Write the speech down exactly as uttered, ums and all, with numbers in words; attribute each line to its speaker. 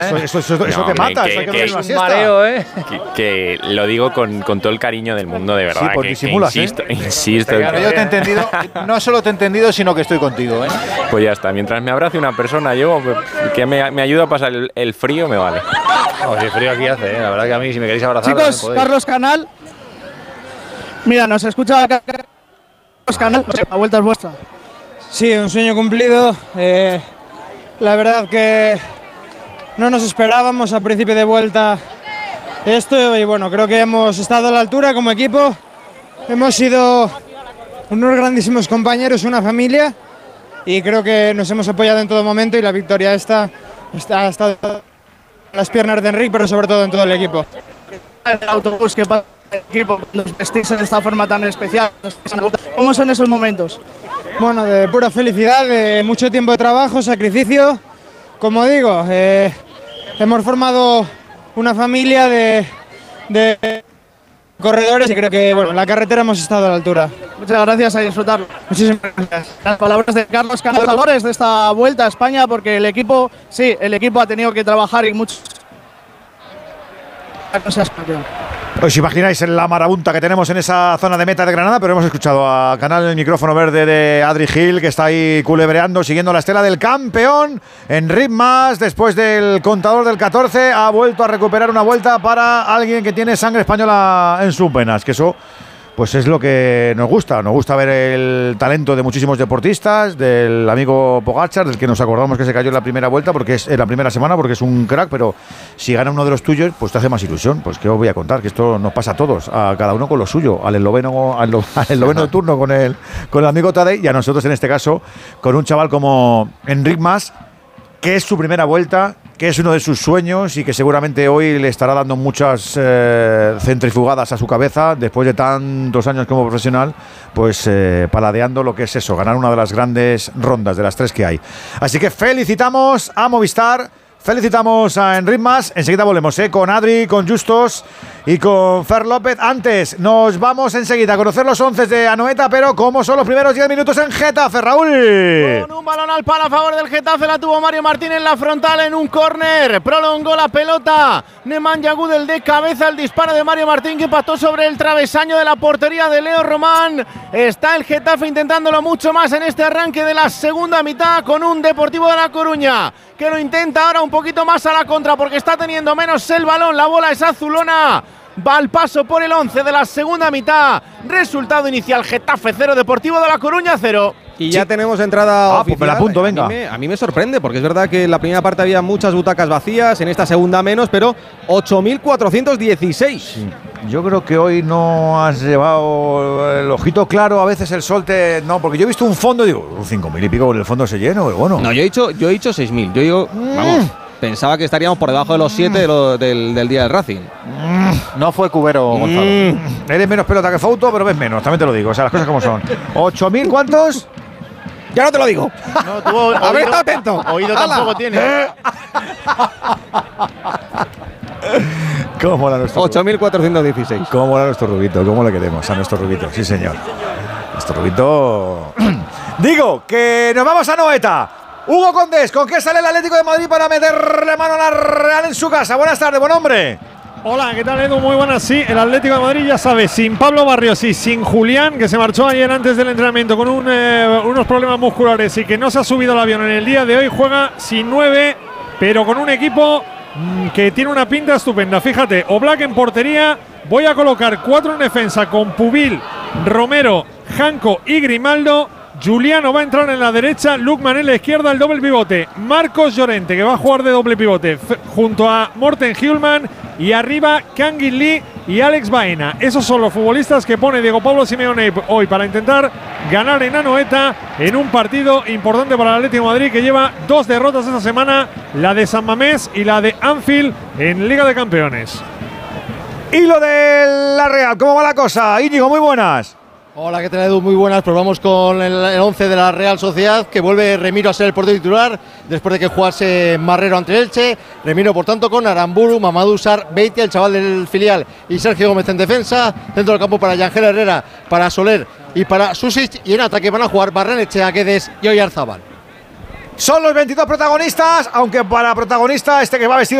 Speaker 1: Eso, eso, eso,
Speaker 2: no,
Speaker 1: eso te
Speaker 2: hombre,
Speaker 1: mata,
Speaker 2: que,
Speaker 1: eso hay que
Speaker 2: que
Speaker 1: dormir
Speaker 2: es
Speaker 1: una
Speaker 2: un
Speaker 1: siesta.
Speaker 3: mareo, ¿eh?
Speaker 2: Que, que lo digo con, con todo el cariño del mundo, de verdad.
Speaker 1: Sí, pues
Speaker 2: que,
Speaker 1: disimulas,
Speaker 2: que insisto,
Speaker 1: ¿eh?
Speaker 2: insisto.
Speaker 1: Claro, yo te he entendido, no solo te he entendido, sino que estoy contigo, ¿eh?
Speaker 2: Pues ya está, mientras me abrace una persona, yo que me, me ayuda a pasar el, el frío, me vale.
Speaker 4: Oh, qué frío aquí hace, ¿eh? La verdad que a mí, si me queréis abrazar.
Speaker 5: Chicos, Carlos Canal. Mira, nos escucha Carlos Canal. La vuelta es vuestra.
Speaker 6: Sí, un sueño cumplido. Eh, la verdad que no nos esperábamos a principio de vuelta esto y bueno, creo que hemos estado a la altura como equipo. Hemos sido unos grandísimos compañeros, una familia y creo que nos hemos apoyado en todo momento y la victoria esta está, está en las piernas de Enric, pero sobre todo en todo el equipo.
Speaker 5: El autobús que pasa el equipo, los vestís de esta forma tan especial. ¿Cómo son esos momentos?
Speaker 6: Bueno, de pura felicidad, de mucho tiempo de trabajo, sacrificio. Como digo, eh, hemos formado una familia de, de corredores y creo que bueno, en la carretera hemos estado a la altura.
Speaker 5: Muchas gracias, a disfrutarlo.
Speaker 6: Muchísimas gracias.
Speaker 5: Las palabras de Carlos Canal, valores de esta vuelta a España, porque el equipo, sí, el equipo ha tenido que trabajar y mucho.
Speaker 1: ¿Os imagináis la marabunta que tenemos en esa zona de meta de Granada? Pero hemos escuchado a Canal el micrófono verde de Adri Gil, que está ahí culebreando, siguiendo la estela del campeón. Enric Mas, después del contador del catorce, ha vuelto a recuperar una vuelta para alguien que tiene sangre española en sus venas, que eso pues es lo que nos gusta. Nos gusta ver el talento de muchísimos deportistas, del amigo Pogačar, del que nos acordamos que se cayó en la primera vuelta, porque es en la primera semana, porque es un crack, pero si gana uno de los tuyos, pues te hace más ilusión. Pues qué os voy a contar, que esto nos pasa a todos, a cada uno con lo suyo, al esloveno, al, al esloveno de turno con el, con el amigo Tadej, y a nosotros en este caso, con un chaval como Enric Mas, que es su primera vuelta, que es uno de sus sueños y que seguramente hoy le estará dando muchas eh, centrifugadas a su cabeza después de tantos años como profesional, pues eh, paladeando lo que es eso, ganar una de las grandes rondas de las tres que hay. Así que felicitamos a Movistar, felicitamos a Enric Mas. Enseguida volvemos ¿eh? con Adri, con Justos y con Fer López. Antes nos vamos enseguida a conocer los once de Anoeta, pero como son los primeros diez minutos en Getafe, Raúl.
Speaker 7: Con un balón al palo a favor del Getafe, la tuvo Mario Martín en la frontal en un córner, prolongó la pelota Nemanja Gudel de cabeza, el disparo de Mario Martín que pasó sobre el travesaño de la portería de Leo Román. Está el Getafe intentándolo mucho más en este arranque de la segunda mitad con un Deportivo de La Coruña que lo intenta ahora un poquito más a la contra porque está teniendo menos el balón, la bola es azulona. Va al paso por el once de la segunda mitad. Resultado inicial: Getafe cero, Deportivo de La Coruña cero.
Speaker 8: Y ya sí. tenemos entrada
Speaker 1: ah,
Speaker 8: oficial.
Speaker 1: Pues me la apunto, venga.
Speaker 8: A mí, me, a mí me sorprende, porque es verdad que en la primera parte había muchas butacas vacías, en esta segunda menos, pero ocho mil cuatrocientos dieciséis.
Speaker 1: Sí. Yo creo que hoy no has llevado el ojito claro, a veces el sol te... No, porque yo he visto un fondo y digo, cinco mil y pico, el fondo se lleno, pero bueno.
Speaker 8: No, yo he dicho, yo he dicho seis mil. Yo digo, mm. vamos, pensaba que estaríamos por debajo de los siete de lo, del, del día del Racing.
Speaker 1: Mm. No fue Cubero, Gonzalo. Mm. Eres menos pelota que Fauto, pero ves menos, también te lo digo, o sea, las cosas como son. ¿ocho mil cuántos?
Speaker 8: Ya no te lo digo.
Speaker 7: No, tuvo
Speaker 8: a ver, está atento.
Speaker 7: Oído tampoco tiene.
Speaker 1: ¿Cómo mola nuestro
Speaker 8: ocho mil cuatrocientos dieciséis.
Speaker 1: ¿Cómo mola nuestro Rubito? ¿Cómo le queremos a nuestro Rubito? Sí, señor. Nuestro Rubito... Digo, que nos vamos a Noeta. Hugo Condés, ¿con qué sale el Atlético de Madrid para meterle mano a la Real en su casa? Buenas tardes, buen hombre.
Speaker 9: Hola, ¿qué tal, Edu? Muy buenas. Sí, el Atlético de Madrid, ya sabes, sin Pablo Barrios y sin Julián, que se marchó ayer antes del entrenamiento con un, eh, unos problemas musculares y que no se ha subido al avión en el día de hoy, juega sin nueve, pero con un equipo mmm, que tiene una pinta estupenda. Fíjate, Oblak en portería, voy a colocar cuatro en defensa con Pubil, Romero, Janko y Grimaldo. Juliano va a entrar en la derecha, Lukman en la izquierda, el doble pivote. Marcos Llorente, que va a jugar de doble pivote, junto a Morten Hjulman. Y arriba, Kangin Lee y Alex Baena. Esos son los futbolistas que pone Diego Pablo Simeone hoy para intentar ganar en Anoeta en un partido importante para el Atlético de Madrid, que lleva dos derrotas esta semana, la de San Mamés y la de Anfield en Liga de Campeones.
Speaker 1: Y lo de la Real, ¿cómo va la cosa? Íñigo, muy buenas.
Speaker 10: Hola, ¿qué tal, Edu? Muy buenas. Pues vamos con el once de la Real Sociedad, que vuelve Remiro a ser el portero titular después de que jugase Marrero ante Elche. Remiro, por tanto, con Aramburu, Mamadou Sarr, Beitia, el chaval del filial, y Sergio Gómez en defensa. Dentro del campo para Yangel Herrera, para Soler y para Susic. Y en ataque van a jugar Barrenechea, Guedes y Oyarzábal.
Speaker 1: Son los veintidós protagonistas, aunque para protagonista este que va vestido